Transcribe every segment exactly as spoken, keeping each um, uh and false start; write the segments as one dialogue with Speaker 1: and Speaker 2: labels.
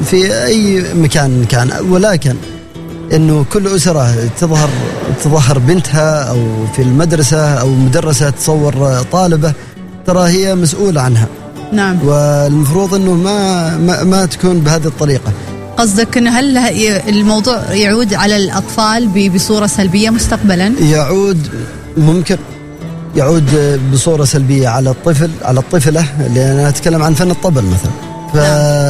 Speaker 1: في أي مكان كان، ولكن إنه كل أسرة تظهر تظهر بنتها أو في المدرسة أو مدرسة تصور طالبة، ترى هي مسؤولة عنها.
Speaker 2: نعم.
Speaker 1: والمفروض إنه ما ما, ما تكون بهذه الطريقة.
Speaker 2: قصدك إنه هل الموضوع يعود على الأطفال بصورة سلبية مستقبلا؟
Speaker 1: يعود ممكن يعود بصورة سلبية على الطفل على الطفلة، لأن أنا أتكلم عن فن الطبل مثلا. ف...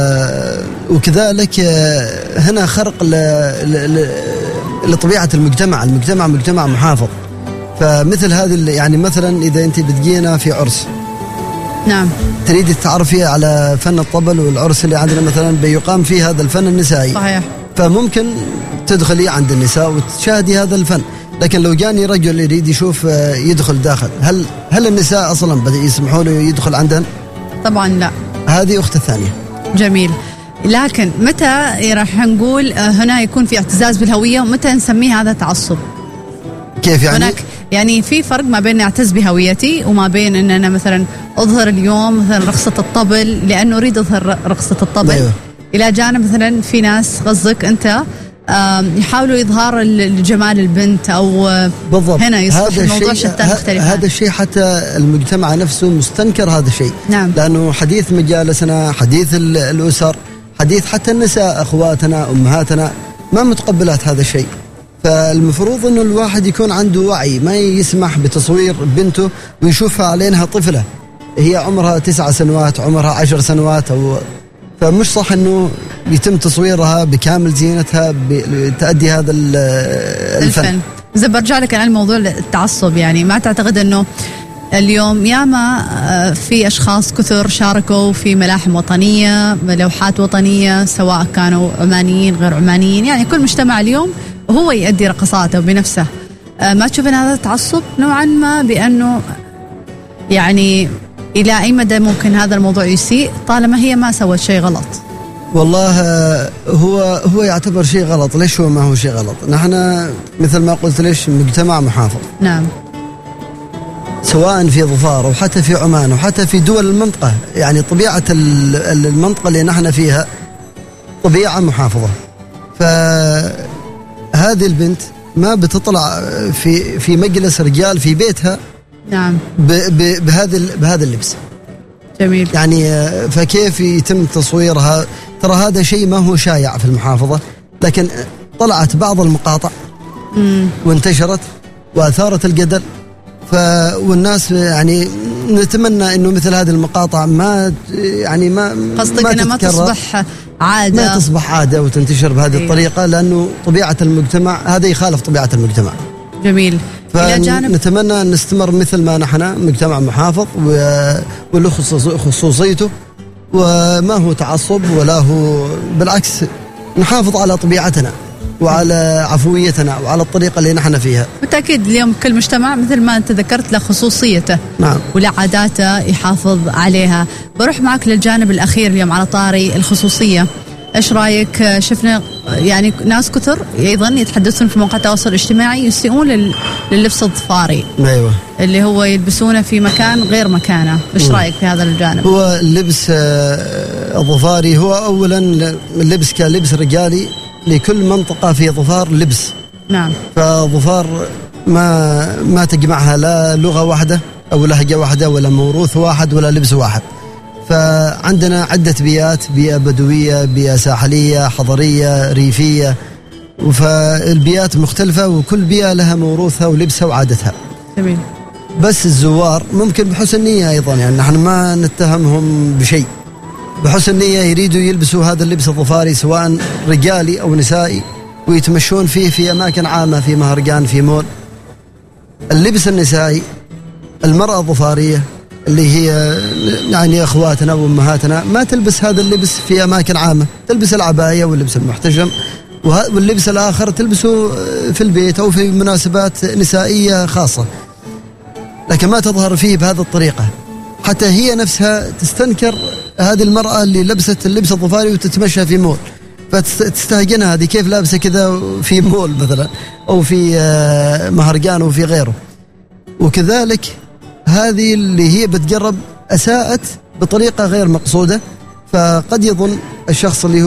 Speaker 1: وكذلك هنا خرق ل... ل... لطبيعة المجتمع. المجتمع مجتمع محافظ، فمثل هذه يعني مثلا إذا أنت بتجينا في عرس،
Speaker 2: نعم،
Speaker 1: تريد تعرفي على فن الطبل والعرس اللي عندنا مثلا بيقام فيه هذا الفن النسائي،
Speaker 2: صحيح،
Speaker 1: فممكن تدخلي عند النساء وتشاهدي هذا الفن. لكن لو جاني رجل يريد يشوف يدخل داخل، هل هل النساء أصلا بدأ يسمحوا له يدخل عندهن؟
Speaker 2: طبعا لا.
Speaker 1: هذه أخت الثانية.
Speaker 2: جميل. لكن متى راح نقول هنا يكون في اعتزاز بالهوية، ومتى نسميه هذا تعصب؟
Speaker 1: كيف يعني؟
Speaker 2: هناك يعني في فرق ما بين اعتز بهويتي وما بين ان انا مثلا اظهر اليوم مثلا رقصة الطبل لانه اريد اظهر رقصة الطبل.
Speaker 1: أيوة.
Speaker 2: الى جانب مثلا في ناس قصدك انت يحاولوا إظهار الجمال البنت أو
Speaker 1: بالضبط.
Speaker 2: هنا يصبح الموضوع شتان مختلف.
Speaker 1: هذا الشيء حتى المجتمع نفسه مستنكر هذا الشيء.
Speaker 2: نعم.
Speaker 1: لأنه حديث مجالسنا، حديث الأسر، حديث حتى النساء أخواتنا أمهاتنا ما متقبلات هذا الشيء. فالمفروض أنه الواحد يكون عنده وعي، ما يسمح بتصوير بنته ويشوفها عليها طفلة هي عمرها تسع سنوات، عمرها عشر سنوات، أو فمش صح أنه يتم تصويرها بكامل زينتها لتأدي هذا الفن, الفن.
Speaker 2: زي برجع لك عن الموضوع التعصب، يعني ما تعتقد أنه اليوم ياما في أشخاص كثر شاركوا في ملاحم وطنية، لوحات وطنية، سواء كانوا عمانيين غير عمانيين، يعني كل مجتمع اليوم هو يؤدي رقصاته بنفسه. ما تشوف أن هذا تعصب نوعا ما، بأنه يعني إلى أي مدى ممكن هذا الموضوع يسيء طالما هي ما سوت شيء غلط؟
Speaker 1: والله هو هو يعتبر شيء غلط. ليش هو ما هو شيء غلط؟ نحن مثل ما قلت ليش مجتمع محافظ.
Speaker 2: نعم.
Speaker 1: سواء في ظفار أو حتى في عمان أو حتى في دول المنطقة، يعني طبيعة المنطقة اللي نحن فيها طبيعة محافظة. فهذه البنت ما بتطلع في في مجلس رجال في بيتها.
Speaker 2: نعم.
Speaker 1: بهذا بهذا اللبس.
Speaker 2: جميل.
Speaker 1: يعني فكيف يتم تصويرها؟ ترى هذا شيء ما هو شائع في المحافظة، لكن طلعت بعض المقاطع مم. وانتشرت وأثارت الجدل. ف والناس يعني نتمنى إنه مثل هذه المقاطع ما يعني ما
Speaker 2: قصدك إنها ما تصبح عادة،
Speaker 1: ما تصبح عادة وتنتشر بهذه
Speaker 2: أيه. الطريقة،
Speaker 1: لأنه طبيعة المجتمع هذا يخالف طبيعة المجتمع.
Speaker 2: جميل.
Speaker 1: فنتمنى أن نستمر مثل ما نحن مجتمع محافظ وله خصوصيته، وما هو تعصب ولا هو، بالعكس نحافظ على طبيعتنا وعلى عفويتنا وعلى الطريقة اللي نحن فيها.
Speaker 2: بالتأكيد اليوم كل مجتمع مثل ما أنت ذكرت له خصوصيته.
Speaker 1: نعم.
Speaker 2: ولا عاداته يحافظ عليها. بروح معك للجانب الأخير اليوم على طاري الخصوصية. إيش رأيك؟ شفنا يعني ناس كثر أيضا يتحدثون في مواقع التواصل الاجتماعي يسيئون لللبس الظفاري.
Speaker 1: أيوة.
Speaker 2: اللي هو يلبسونه في مكان غير مكانه. إيش رأيك في هذا الجانب؟
Speaker 1: هو اللبس الظفاري هو أولا اللبس كلبس رجالي، لكل منطقة في ظفار لبس.
Speaker 2: نعم.
Speaker 1: فظفار ما ما تجمعها لا لغة واحدة أو لهجة واحدة ولا موروث واحد ولا لبس واحد. فعندنا عدة بيئات، بيئة بدوية، بيئة ساحلية، حضرية، ريفية، فالبيئات مختلفة وكل بيئة لها موروثها ولبسها وعادتها.
Speaker 2: جميل.
Speaker 1: بس الزوار ممكن بحسن نية أيضا، يعني نحن ما نتهمهم بشيء، بحسن نية يريدوا يلبسوا هذا اللبس الظفاري سواء رجالي أو نسائي ويتمشون فيه في أماكن عامة، في مهرجان، في مول. اللبس النسائي، المرأة الظفارية اللي هي يعني أخواتنا وأمهاتنا ما تلبس هذا اللبس في أماكن عامة، تلبس العباية واللبس المحتشم، واللبس الآخر تلبسه في البيت أو في مناسبات نسائية خاصة، لكن ما تظهر فيه بهذه الطريقة. حتى هي نفسها تستنكر هذه المرأة اللي لبست اللبس الظفاري وتتمشى في مول، فتستهجنها هذه كيف لابسة كذا في مول مثلا أو في مهرجان أو في غيره. وكذلك هذه اللي هي بتقرب أساءت بطريقة غير مقصودة، فقد يظن الشخص اللي